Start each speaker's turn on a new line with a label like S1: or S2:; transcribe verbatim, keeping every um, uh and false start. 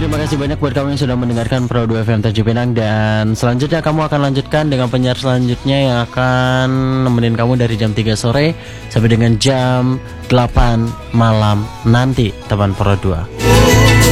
S1: terima kasih banyak buat kamu yang sudah mendengarkan Pro dua F M Tanjung Pinang. Dan selanjutnya kamu akan lanjutkan dengan penyiar selanjutnya yang akan nemenin kamu dari jam tiga sore sampai dengan jam delapan malam nanti, teman Pro dua.